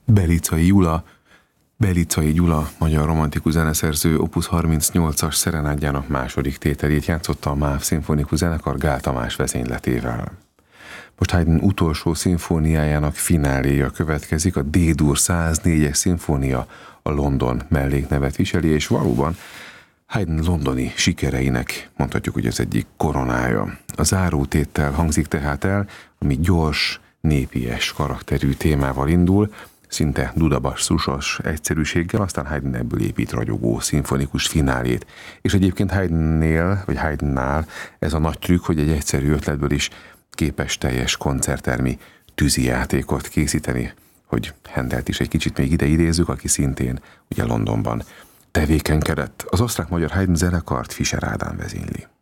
Belicai Gyula, magyar romantikus zeneszerző Opus 38-as szerenádjának második tételét játszotta a MÁV szimfonikus zenekar Gál Tamás vezényletével. Most Haydn utolsó szimfóniájának fináléja következik, a D-dur 104-es szimfónia, a London melléknevet viseli, és valóban Haydn londoni sikereinek mondhatjuk, hogy az egyik koronája. A zárótéttel hangzik tehát el, ami gyors, népies karakterű témával indul, szinte dudabasszusos egyszerűséggel, aztán Haydn ebből épít ragyogó szimfonikus finálét. És egyébként Haydnnál ez a nagy trükk, hogy egy egyszerű ötletből is képes teljes koncerttermi tűzijátékot készíteni, hogy Händelt is egy kicsit még ide idézzük, aki szintén ugye Londonban tevékenykedett. Az osztrák-magyar Haydn zenekart Fischer Ádám vezényli.